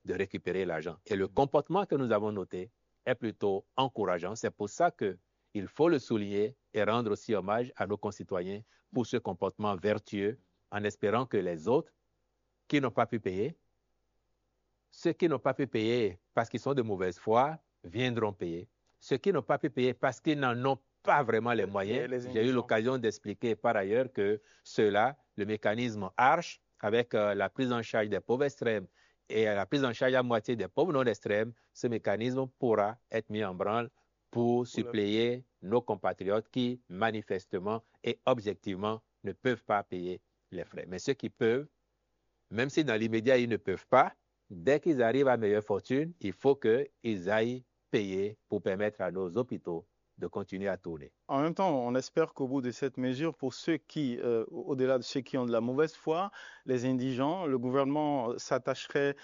de récupérer l'argent. Et le comportement que nous avons noté est plutôt encourageant. C'est pour ça qu'il faut le souligner et rendre aussi hommage à nos concitoyens pour ce comportement vertueux, en espérant que les autres qui n'ont pas pu payer, ceux qui n'ont pas pu payer parce qu'ils sont de mauvaise foi, viendront payer. Ceux qui n'ont pas pu payer parce qu'ils n'en ont pas vraiment les moyens. J'ai eu l'occasion d'expliquer par ailleurs que ceux-là, le mécanisme ARCHE, avec la prise en charge des pauvres extrêmes et la prise en charge à moitié des pauvres non extrêmes, ce mécanisme pourra être mis en branle pour suppléer nos compatriotes qui, manifestement et objectivement, ne peuvent pas payer les frais. Mais ceux qui peuvent, même si dans l'immédiat, ils ne peuvent pas, dès qu'ils arrivent à meilleure fortune, il faut qu'ils aillent payer pour permettre à nos hôpitaux de continuer à tourner. En même temps, on espère qu'au bout de cette mesure, pour ceux qui, au-delà de ceux qui ont de la mauvaise foi, les indigents, le gouvernement s'attacherait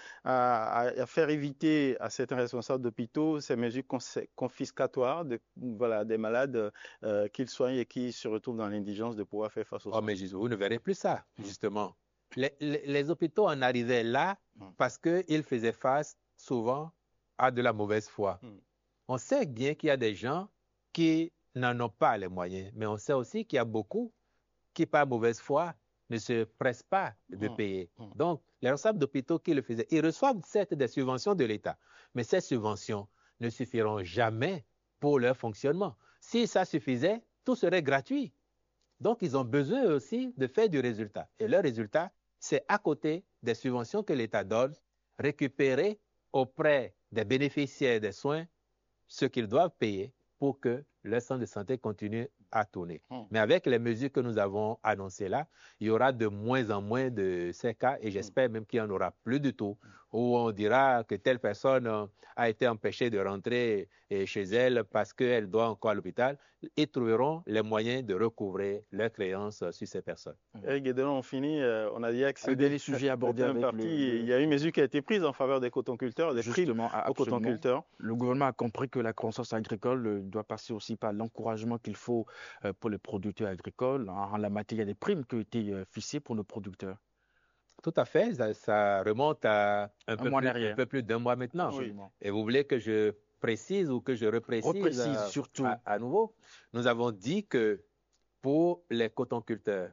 à faire éviter à certains responsables d'hôpitaux ces mesures confiscatoires voilà, des malades qu'ils soignent et qui se retrouvent dans l'indigence de pouvoir faire face aux soins. Mais vous ne verrez plus ça, justement. Les hôpitaux en arrivaient là parce qu'ils faisaient face souvent à de la mauvaise foi. On sait bien qu'il y a des gens qui n'en ont pas les moyens, mais on sait aussi qu'il y a beaucoup qui, par mauvaise foi, ne se pressent pas de payer. Donc, les responsables d'hôpitaux qui le faisaient, ils reçoivent certes des subventions de l'État, mais ces subventions ne suffiront jamais pour leur fonctionnement. Si ça suffisait, tout serait gratuit. Donc, ils ont besoin aussi de faire du résultat. Et le résultat, c'est à côté des subventions que l'État donne, récupérer auprès des bénéficiaires des soins ce qu'ils doivent payer pour que leur centre de santé continue à tourner. Mais avec les mesures que nous avons annoncées là, il y aura de moins en moins de ces cas et j'espère même qu'il n'y en aura plus du tout, où on dira que telle personne a été empêchée de rentrer chez elle parce qu'elle doit encore à l'hôpital. Ils trouveront les moyens de recouvrer leurs créances sur ces personnes. Eric Guédelon, on finit. On a dit le dernier sujet abordé avec il y a une mesure qui a été prise en faveur des cotonculteurs, des prix aux cotonculteurs. Le gouvernement a compris que la croissance agricole doit passer aussi par l'encouragement qu'il faut pour les producteurs agricoles. En la matière, il y a des primes qui ont été fixées pour nos producteurs. Tout à fait, ça remonte à un peu plus d'un mois maintenant. Oui. Et vous voulez que je précise ou que je reprécise surtout à nouveau? Nous avons dit que pour les cotonculteurs,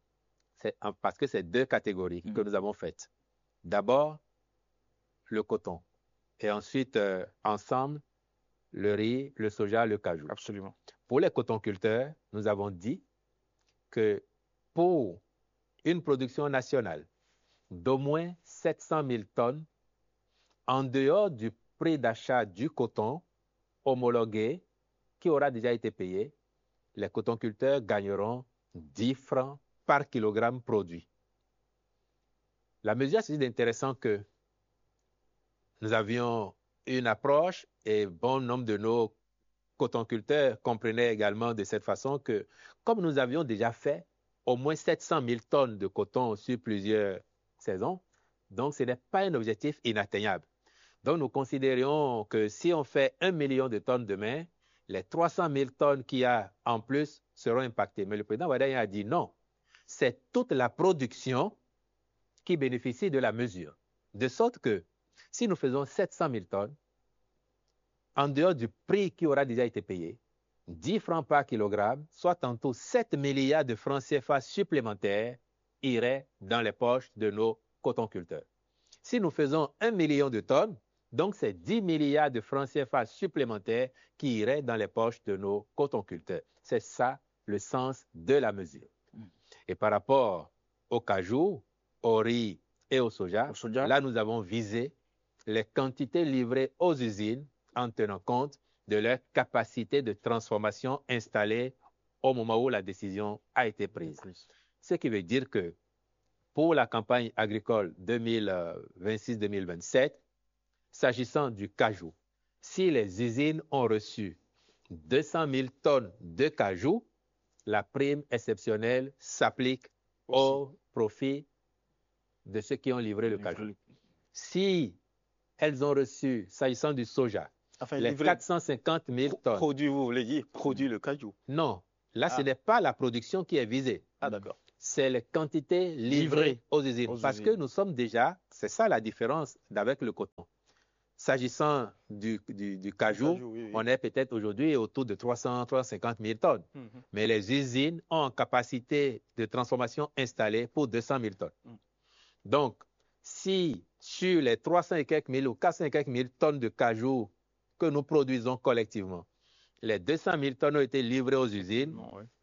parce que c'est deux catégories que nous avons faites. D'abord, le coton. Et ensuite, ensemble, le riz, le soja, le cajou. Absolument. Pour les cotonculteurs, nous avons dit que pour une production nationale d'au moins 700 000 tonnes, en dehors du prix d'achat du coton homologué qui aura déjà été payé, les cotonculteurs gagneront 10 francs par kilogramme produit. La mesure, c'est intéressant que nous avions une approche et bon nombre de nos cotonculteurs comprenaient également de cette façon que, comme nous avions déjà fait au moins 700 000 tonnes de coton sur plusieurs saisons, donc ce n'est pas un objectif inatteignable. Donc nous considérions que si on fait 1 million de tonnes demain, les 300 000 tonnes qu'il y a en plus seront impactées. Mais le président Ouaddaï a dit non, c'est toute la production qui bénéficie de la mesure. De sorte que si nous faisons 700 000 tonnes, en dehors du prix qui aura déjà été payé, 10 francs par kilogramme, soit tantôt 7 milliards de francs CFA supplémentaires iraient dans les poches de nos cotonculteurs. Si nous faisons 1 million de tonnes, donc c'est 10 milliards de francs CFA supplémentaires qui iraient dans les poches de nos cotonculteurs. C'est ça le sens de la mesure. Et par rapport au cajou, au riz et au soja, là nous avons visé les quantités livrées aux usines en tenant compte de leur capacité de transformation installée au moment où la décision a été prise. Ce qui veut dire que pour la campagne agricole 2026-2027, s'agissant du cajou, si les usines ont reçu 200 000 tonnes de cajou, la prime exceptionnelle s'applique au profit de ceux qui ont livré le cajou. Si elles ont reçu, s'agissant du soja, les 450 000 tonnes. Produit, vous voulez dire, produit le cajou? Non, là, ce n'est pas la production qui est visée. Ah, d'accord. c'est les quantités livrées aux usines. Parce que nous sommes déjà, c'est ça la différence avec le coton. S'agissant du cajou, oui. On est peut-être aujourd'hui autour de 350 000 tonnes. Mais les usines ont en capacité de transformation installée pour 200 000 tonnes. Donc, si sur les 300 et quelques mille ou 400 et quelques mille tonnes de cajou que nous produisons collectivement, les 200 000 tonnes ont été livrées aux usines,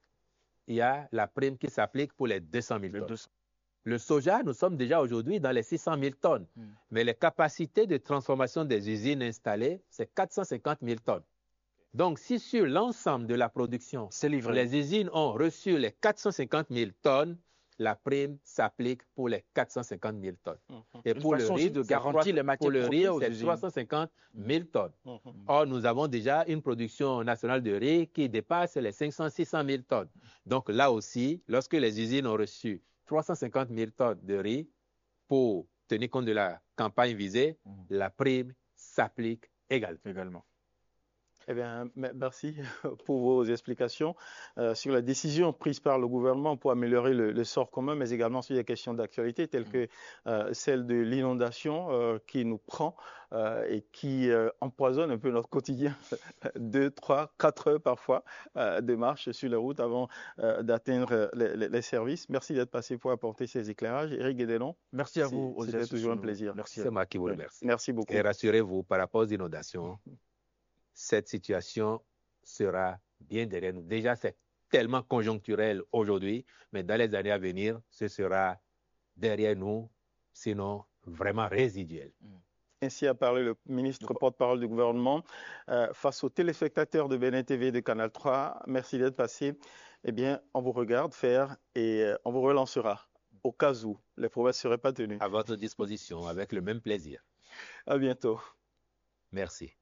il y a la prime qui s'applique pour les 200 000 tonnes. Le soja, nous sommes déjà aujourd'hui dans les 600 000 tonnes. Mais les capacités de transformation des usines installées, c'est 450 000 tonnes. Donc, si sur l'ensemble de la production, les usines ont reçu les 450 000 tonnes, la prime s'applique pour les 450 000 tonnes. Et pour le riz, de garantir les matières premières, c'est 350 000 tonnes. Or, nous avons déjà une production nationale de riz qui dépasse les 500-600 000 tonnes. Donc là aussi, lorsque les usines ont reçu 350 000 tonnes de riz pour tenir compte de la campagne visée, la prime s'applique également. Eh bien, merci pour vos explications sur la décision prise par le gouvernement pour améliorer le sort commun, mais également sur des questions d'actualité telles que celle de l'inondation qui nous prend et qui empoisonne un peu notre quotidien. 2, 3, 4 heures parfois de marche sur les routes avant d'atteindre les services. Merci d'être passé pour apporter ces éclairages. Éric Guédelon, merci à vous. C'était toujours un plaisir. C'est moi qui vous remercie. Merci beaucoup. Et rassurez-vous, par rapport aux inondations, cette situation sera bien derrière nous. Déjà, c'est tellement conjoncturel aujourd'hui, mais dans les années à venir, ce sera derrière nous, sinon vraiment résiduel. Ainsi a parlé le ministre porte-parole du gouvernement face aux téléspectateurs de BNN TV et de Canal 3. Merci d'être passé. Eh bien, on vous regarde faire et on vous relancera au cas où les promesses ne seraient pas tenues. À votre disposition, avec le même plaisir. À bientôt. Merci.